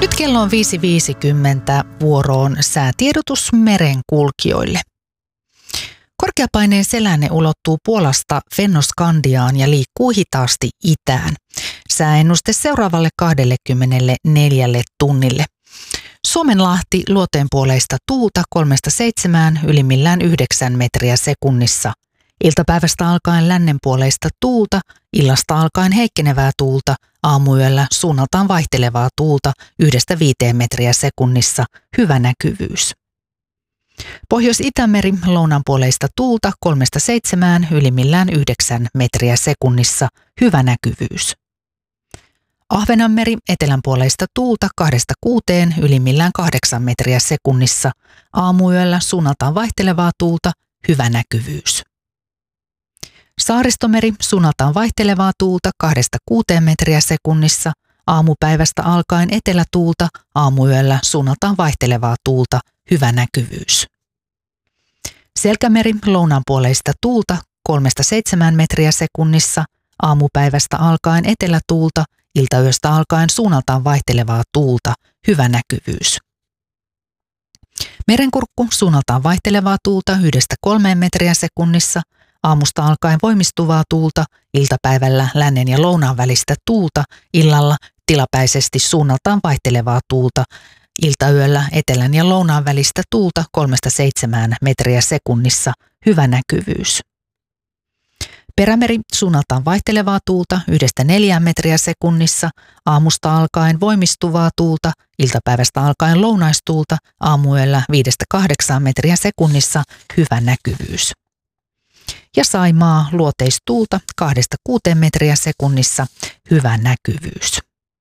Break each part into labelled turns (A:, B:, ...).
A: Nyt kello on 5.50, vuoroon säätiedotus merenkulkijoille. Korkeapaineen selänne ulottuu Puolasta Fennoskandiaan ja liikkuu hitaasti itään. Sääennuste seuraavalle 24 tunnille. Suomenlahti luoteenpuoleista tuulta 3-7, ylimmillään 9 metriä sekunnissa. Iltapäivästä alkaen lännenpuoleista tuulta, illasta alkaen heikkenevää tuulta, aamuyöllä suunnaltaan vaihtelevaa tuulta 1-5 metriä sekunnissa, hyvä näkyvyys. Pohjois-Itämeri lounaanpuoleista tuulta 3-7, ylimmillään 9 metriä sekunnissa, hyvä näkyvyys. Ahvenanmeri etelänpuoleista tuulta 2-6, ylimmillään 8 metriä sekunnissa, aamuyöllä suunnaltaan vaihtelevaa tuulta, hyvä näkyvyys. Saaristomeri suunnaltaan vaihtelevaa tuulta 2-6 metriä sekunnissa, aamupäivästä alkaen etelätuulta, aamuyöllä suunnaltaan vaihtelevaa tuulta, hyvä näkyvyys. Selkämeri lounaanpuoleista tuulta 3-7 metriä sekunnissa, aamupäivästä alkaen etelätuulta, iltayöstä alkaen suunnaltaan vaihtelevaa tuulta, hyvä näkyvyys. Merenkurkku suunnaltaan vaihtelevaa tuulta 1-3 metriä sekunnissa, aamusta alkaen voimistuvaa tuulta, iltapäivällä lännen ja lounaan välistä tuulta, illalla tilapäisesti suunnaltaan vaihtelevaa tuulta, iltayöllä etelän ja lounaan välistä tuulta 3-7 metriä sekunnissa, hyvä näkyvyys. Perämeri suunnaltaan vaihtelevaa tuulta 1-4 metriä sekunnissa, aamusta alkaen voimistuvaa tuulta, iltapäivästä alkaen lounaistuulta, aamuyöllä 5-8 metriä sekunnissa, hyvä näkyvyys. Ja Saimaa luoteistuulta 2-6 metriä sekunnissa, hyvä näkyvyys.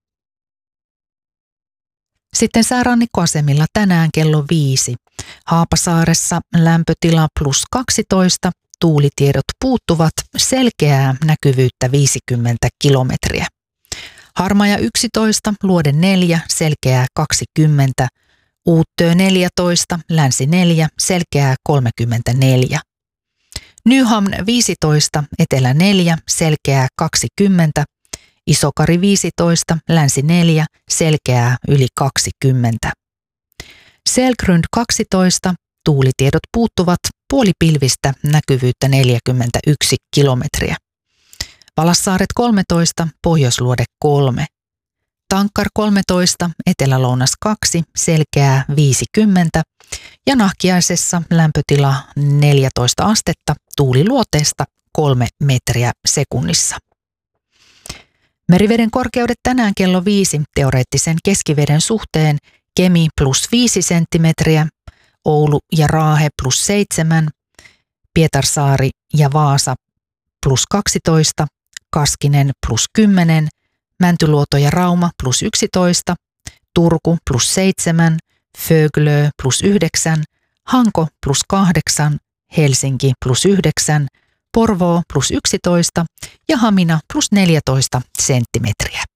A: Sitten säärannikkoasemilla tänään kello 5. Haapasaaressa lämpötila +12, tuulitiedot puuttuvat, selkeää näkyvyyttä 50 kilometriä. Harmaja 11, Luode 4, selkeää 20, Uuttöö 14, Länsi 4, selkeää 34. Nyham 15, Etelä 4, selkeää 20, Isokari 15, Länsi 4, selkeää yli 20. Selgrund 12, tuulitiedot puuttuvat, puolipilvistä, näkyvyyttä 41 kilometriä. Valassaaret 13, Pohjoisluode 3. Tankkar 13, Etelä-Lounas 2, selkeää 50 ja Nahkiaisessa lämpötila 14 astetta, tuuliluoteesta 3 metriä sekunnissa. Meriveden korkeudet tänään kello 5 teoreettisen keskiveden suhteen Kemi +5 senttimetriä, Oulu ja Raahe +7, Pietarsaari ja Vaasa +12, Kaskinen +10, Mäntyluoto ja Rauma +11, Turku +7, Föglö +9, Hanko +8, Helsinki +9, Porvoo +11 ja Hamina +14 senttimetriä.